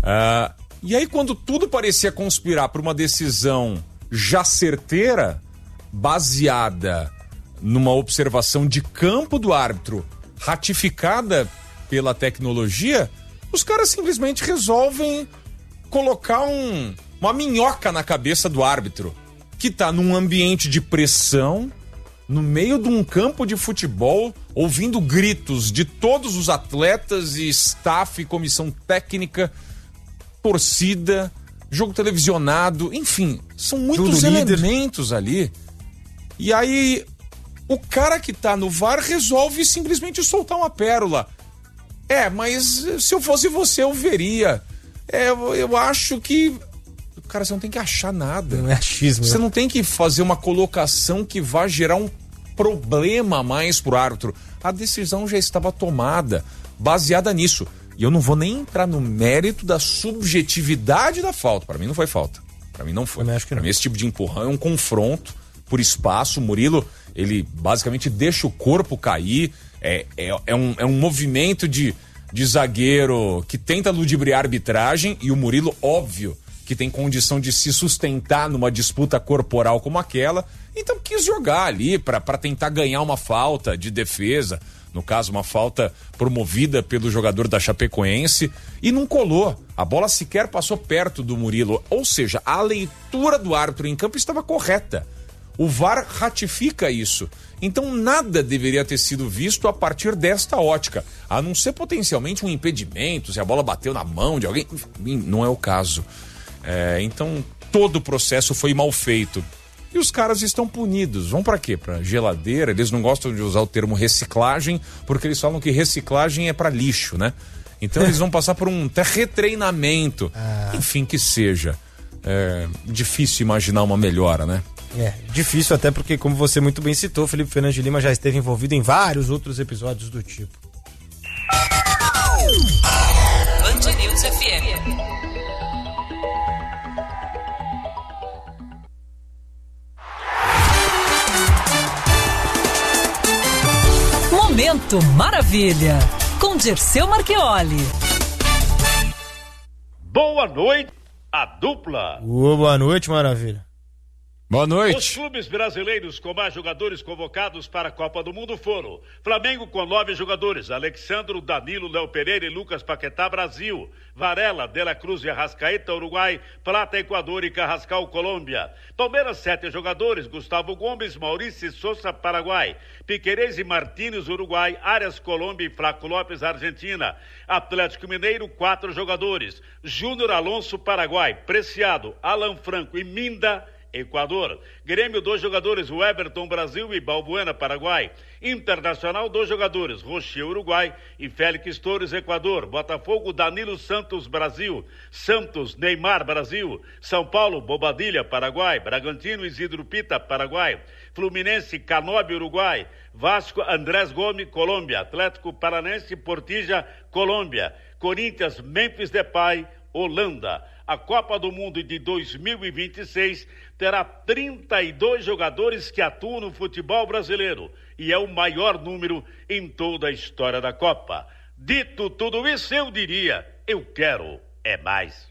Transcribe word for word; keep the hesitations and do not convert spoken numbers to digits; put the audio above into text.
Uh, e aí, quando tudo parecia conspirar para uma decisão já certeira, baseada numa observação de campo do árbitro, ratificada pela tecnologia, os caras simplesmente resolvem colocar um, uma minhoca na cabeça do árbitro, que tá num ambiente de pressão, no meio de um campo de futebol, ouvindo gritos de todos os atletas e staff, comissão técnica, torcida, jogo televisionado, enfim, são muitos elementos ali. E aí, o cara que tá no V A R resolve simplesmente soltar uma pérola. É, mas se eu fosse você, eu veria. É, eu, eu acho que... Cara, você não tem que achar nada. Não é achismo. Você não tem que fazer uma colocação que vá gerar um problema a mais pro árbitro. A decisão já estava tomada, baseada nisso. E eu não vou nem entrar no mérito da subjetividade da falta. Para mim não foi falta. Para mim não foi. Para mim esse tipo de empurrão é um confronto por espaço. O Murilo, ele basicamente deixa o corpo cair. É, é, é, um, é um movimento de, de zagueiro que tenta ludibriar a arbitragem. E o Murilo, óbvio, que tem condição de se sustentar numa disputa corporal como aquela, então quis jogar ali para tentar ganhar uma falta de defesa, no caso uma falta promovida pelo jogador da Chapecoense, e não colou, a bola sequer passou perto do Murilo, ou seja, a leitura do árbitro em campo estava correta, o V A R ratifica isso, então nada deveria ter sido visto a partir desta ótica, a não ser potencialmente um impedimento, se a bola bateu na mão de alguém, não é o caso. É, então todo o processo foi mal feito e os caras estão punidos. Vão pra quê? Pra geladeira? Eles não gostam de usar o termo reciclagem porque eles falam que reciclagem é pra lixo, né? Então eles vão passar por um retreinamento, ah. enfim, que seja. É difícil imaginar uma melhora, né? É, difícil até porque, como você muito bem citou, Felipe Fernandes de Lima já esteve envolvido em vários outros episódios do tipo. Band News F M. Momento Maravilha, com Dirceu Marchioli. Boa noite, a dupla. Oh, boa noite, Maravilha. Boa noite. Os clubes brasileiros com mais jogadores convocados para a Copa do Mundo foram: Flamengo com nove jogadores, Alexandro, Danilo, Léo Pereira e Lucas Paquetá, Brasil; Varela, De La Cruz e Arrascaeta, Uruguai; Plata, Equador e Carrascal, Colômbia; Palmeiras, sete jogadores, Gustavo Gomes, Maurício Sousa, Paraguai; Piquerez e Martínez, Uruguai; Arias, Colômbia e Flaco Lopes, Argentina; Atlético Mineiro, quatro jogadores, Júnior Alonso, Paraguai; Preciado, Alan Franco e Minda, Equador; Grêmio, dois jogadores, o Everton, Brasil e Balbuena, Paraguai; Internacional, dois jogadores, Rocher, Uruguai e Félix Torres, Equador; Botafogo, Danilo Santos, Brasil; Santos, Neymar, Brasil; São Paulo, Bobadilha, Paraguai; Bragantino, Isidro Pita, Paraguai; Fluminense, Canobi, Uruguai; Vasco, Andrés Gomes, Colômbia; Atlético Paranense, Portilla, Colômbia; Corinthians, Memphis Depay, Holanda. A Copa do Mundo de dois mil e vinte e seis terá trinta e dois jogadores que atuam no futebol brasileiro e é o maior número em toda a história da Copa. Dito tudo isso, eu diria, eu quero é mais.